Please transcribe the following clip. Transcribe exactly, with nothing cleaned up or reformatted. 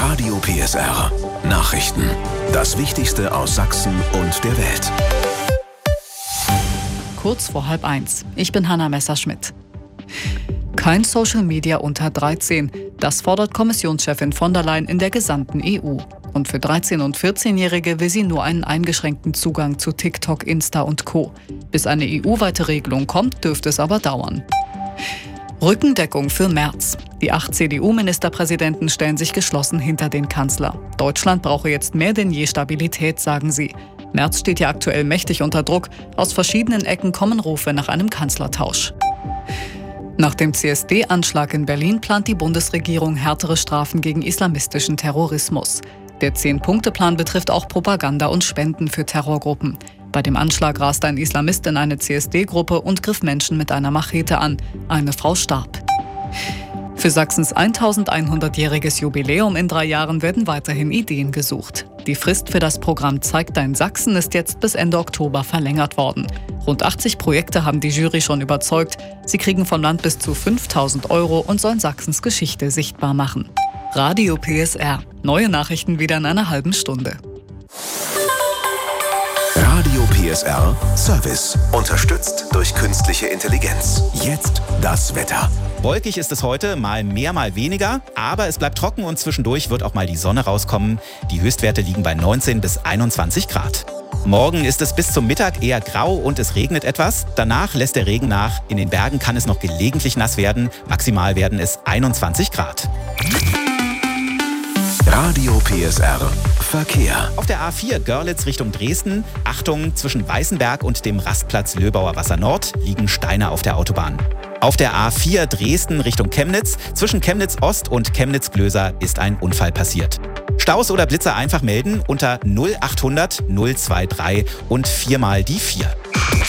Radio P S R. Nachrichten. Das Wichtigste aus Sachsen und der Welt. Kurz vor halb eins. Ich bin Hanna Messerschmidt. Kein Social Media unter dreizehn. Das fordert Kommissionschefin von der Leyen in der gesamten E U. Und für dreizehn- und vierzehnjährige will sie nur einen eingeschränkten Zugang zu TikTok, Insta und Co. Bis eine E U-weite Regelung kommt, dürfte es aber dauern. Rückendeckung für Merz. Die acht C D U-Ministerpräsidenten stellen sich geschlossen hinter den Kanzler. Deutschland brauche jetzt mehr denn je Stabilität, sagen sie. Merz steht ja aktuell mächtig unter Druck. Aus verschiedenen Ecken kommen Rufe nach einem Kanzlertausch. Nach dem C S D-Anschlag in Berlin plant die Bundesregierung härtere Strafen gegen islamistischen Terrorismus. Der Zehn-Punkte-Plan betrifft auch Propaganda und Spenden für Terrorgruppen. Bei dem Anschlag raste ein Islamist in eine C S D-Gruppe und griff Menschen mit einer Machete an. Eine Frau starb. Für Sachsens eintausendeinhundertjähriges Jubiläum in drei Jahren werden weiterhin Ideen gesucht. Die Frist für das Programm Zeig dein Sachsen ist jetzt bis Ende Oktober verlängert worden. Rund achtzig Projekte haben die Jury schon überzeugt. Sie kriegen vom Land bis zu fünftausend Euro und sollen Sachsens Geschichte sichtbar machen. Radio P S R. Neue Nachrichten wieder in einer halben Stunde. Radio P S R Service. Unterstützt durch künstliche Intelligenz. Jetzt das Wetter. Wolkig ist es heute, mal mehr, mal weniger. Aber es bleibt trocken und zwischendurch wird auch mal die Sonne rauskommen. Die Höchstwerte liegen bei neunzehn bis einundzwanzig Grad. Morgen ist es bis zum Mittag eher grau und es regnet etwas. Danach lässt der Regen nach. In den Bergen kann es noch gelegentlich nass werden. Maximal werden es einundzwanzig Grad. Radio P S R Verkehr. Auf der A vier Görlitz Richtung Dresden. Achtung, zwischen Weißenberg und dem Rastplatz Löbauer Wasser Nord liegen Steine auf der Autobahn. Auf der A vier Dresden Richtung Chemnitz. Zwischen Chemnitz Ost und Chemnitz Glöser ist ein Unfall passiert. Staus oder Blitzer einfach melden unter null achthundert null drei drei und viermal die vier.